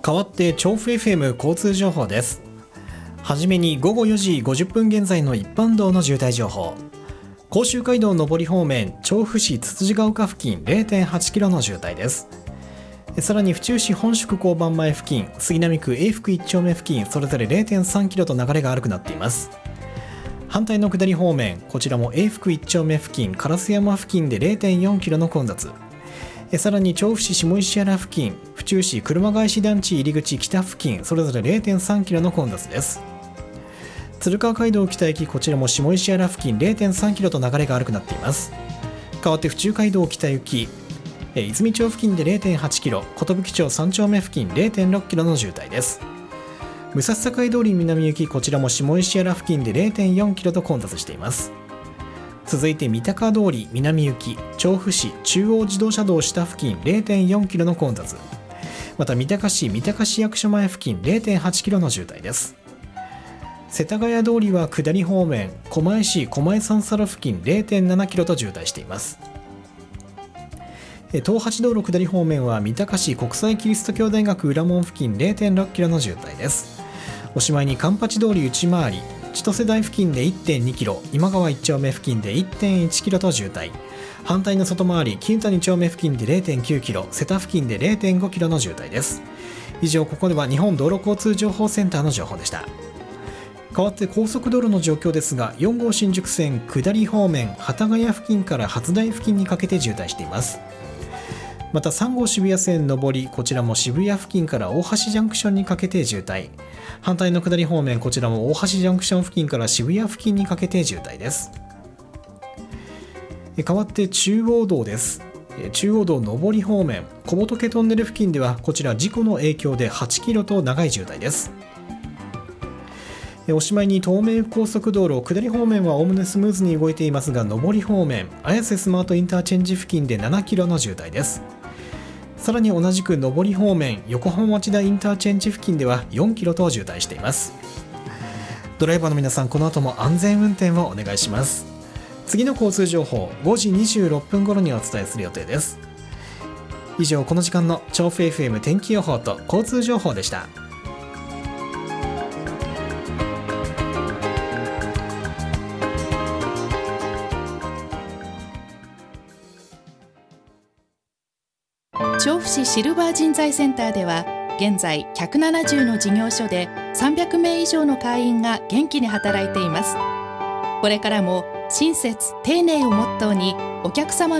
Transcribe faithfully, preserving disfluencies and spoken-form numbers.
代わって調布 エフエム 交通情報です。はじめにごごよじごじゅっぷん現在の一般道の渋滞情報。甲州街道上り方面、調布市つつじが丘付近 れいてんはちキロの渋滞です。さらに府中市本宿交番前付近、杉並区永福いち丁目付近、それぞれ れいてんさんキロと流れが悪くなっています。反対の下り方面、こちらも永福いち丁目付近、烏山付近で れいてんよんキロの混雑。さらに調布市下石原付近、府中市車返し団地入り口北付近、それぞれ れいてんさんキロの混雑です。鶴川街道北行き、こちらも下石原付近 れいてんさんキロと流れが悪くなっています。代わって府中街道北行き、泉町付近で れいてんはちキロ、寿町さん丁目付近 れいてんろっキロの渋滞です。武蔵境通り南行き、こちらも下石原付近で れいてんよんキロと混雑しています。続いて三鷹通り南行き、調布市中央自動車道下付近 れいてんよんキロの混雑。また三鷹市三鷹市役所前付近 れいてんはちキロの渋滞です。世田谷通りは下り方面、狛江市狛江三叉路付近 れいてんななキロと渋滞しています。東八道路下り方面は三鷹市国際キリスト教大学裏門付近 れいてんろっキロの渋滞です。おしまいに環八通り内回り千歳台付近で いってんにキロ、今川いち丁目付近で いってんいちキロと渋滞。反対の外回り金谷丁目付近で れいてんきゅうキロ、瀬田付近で れいてんごキロの渋滞です。以上、ここでは日本道路交通情報センターの情報でした。代わって高速道路の状況ですが、よん号新宿線下り方面、幡ヶ谷付近から初台付近にかけて渋滞しています。またさん号渋谷線上り、こちらも渋谷付近から大橋ジャンクションにかけて渋滞。反対の下り方面、こちらも大橋ジャンクション付近から渋谷付近にかけて渋滞です。代わって中央道です。中央道上り方面、小仏トンネル付近ではこちら事故の影響ではちキロと長い渋滞です。おしまいに東名高速道路下り方面はおおむねスムーズに動いていますが、上り方面綾瀬スマートインターチェンジ付近でななキロの渋滞です。さらに同じく上り方面横浜町田インターチェンジ付近ではよんキロと渋滞しています。ドライバーの皆さん、この後も安全運転をお願いします。次の交通情報ごじにじゅうろっぷん頃にお伝えする予定です。以上、この時間の調布 エフエム 天気予報と交通情報でした。 調布市シルバー人材センターでは現在ひゃくななじゅうの事業所でさんびゃくめい以上の会員が元気に働いています。これからも親切丁寧をモットーにお客様